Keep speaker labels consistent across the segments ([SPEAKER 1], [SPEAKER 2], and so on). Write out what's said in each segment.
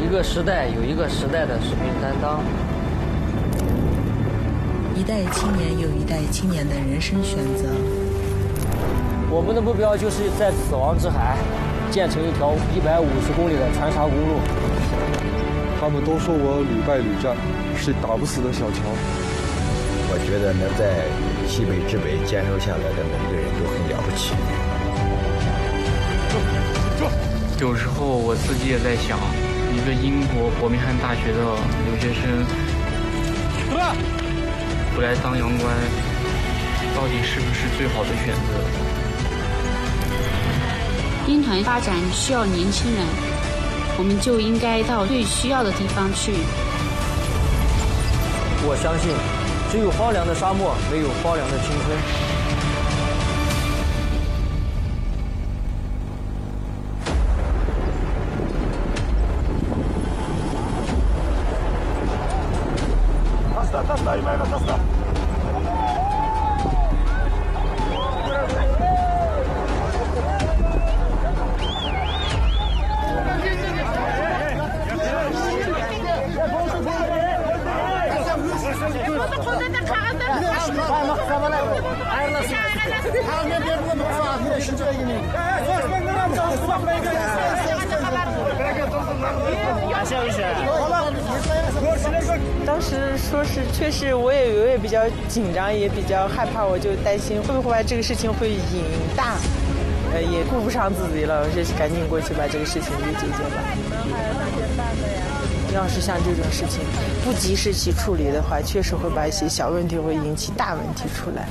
[SPEAKER 1] 一个时代有一个时代的使命担当，
[SPEAKER 2] 一代青年有一代青年的人生选择。
[SPEAKER 1] 我们的目标就是在死亡之海建成一条150公里的穿插公路。
[SPEAKER 3] 他们都说我屡败屡战，是打不死的小强。
[SPEAKER 4] 我觉得能在西北之北坚守下来的每一个人都很了不起。
[SPEAKER 5] 有时候我自己也在想，一个英国伯明翰大学的留学生回来当洋官，到底是不是最好的选择？
[SPEAKER 6] 兵团发展需要年轻人，我们就应该到最需要的地方去。
[SPEAKER 1] 我相信，只有荒凉的沙漠，没有荒凉的青春。
[SPEAKER 7] 当时说是确实我也比较紧张，也比较害怕，我就担心会不会这个事情会引大，也顾不上自己了，我就赶紧过去把这个事情给解决了。你们还有哪些办的呀？要是像这种事情不及时去处理的话，确实会把一些小问题会引起大问题出来。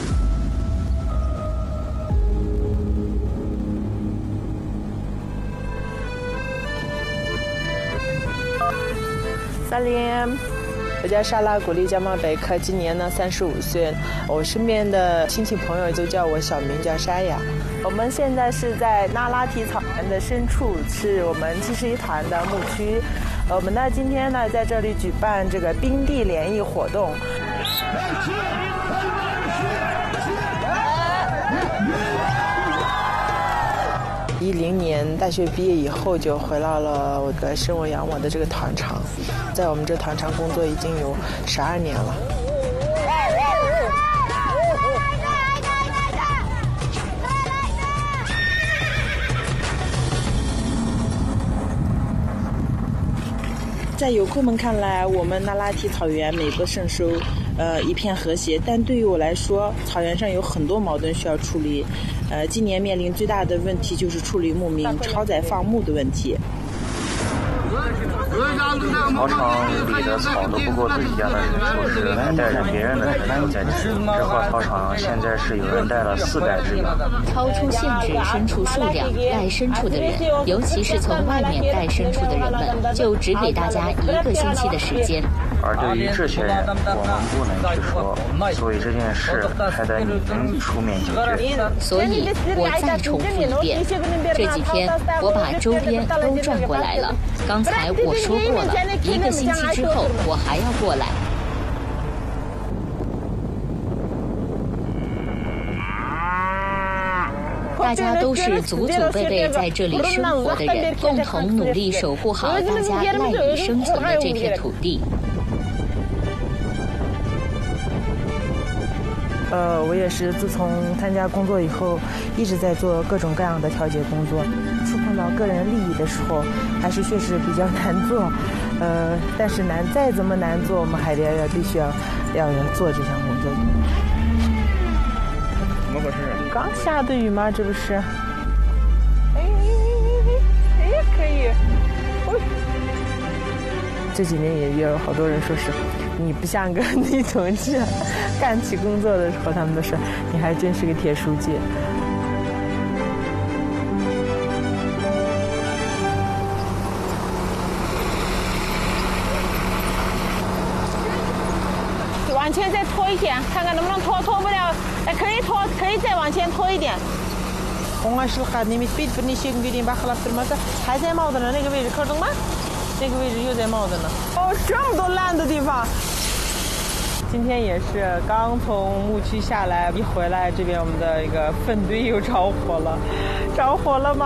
[SPEAKER 7] 萨林，我叫莎拉古丽加玛贝克，今年呢35岁。我身边的亲戚朋友都叫我小名叫沙雅。我们现在是在那拉提草原的深处，是我们71团的牧区。我们呢今天呢在这里举办这个冰地联谊活动。10年大学毕业以后就回到了我的生我养我的这个团场，在我们这团场工作已经有12年了。在游客们看来，我们那拉提草原美不胜收，一片和谐。但对于我来说，草原上有很多矛盾需要处理。今年面临最大的问题就是处理牧民超载放牧的问题。
[SPEAKER 5] 草场里的草都不够自己家的人收拾，还带着别人的人在吃。这块草场现在是有人带了400只羊。
[SPEAKER 6] 超出限制牲畜数量，带牲畜的人，尤其是从外面带牲畜的人们，就只给大家1个星期的时间。
[SPEAKER 5] 而对于这些人，我们不能去说，所以这件事还得你们出面解决。
[SPEAKER 6] 所以我再重复一遍，这几天我把周边都转过来了。刚才我说过了，1个星期之后我还要过来。大家都是祖祖辈辈在这里生活的人，共同努力守护好大家赖以生存的这片土地。
[SPEAKER 7] 我也是自从参加工作以后，一直在做各种各样的调解工作。触碰到个人利益的时候，还是确实比较难做。但是再怎么难做，我们还必须要做这项工作。
[SPEAKER 5] 怎么回事？
[SPEAKER 7] 刚下的雨吗？这不是？可以。这几年也有好多人说是你不像个女同志，干起工作的时候他们都说你还真是个铁书记。往前再拖一些，看看能不能拖不了，可以拖，可以再往前拖一点。还在冒着呢，那个位置可懂吗？那个位置又在冒着呢。哦，这么多烂的地方。今天也是刚从牧区下来，一回来这边我们的一个粪堆又着火了，着火了吗？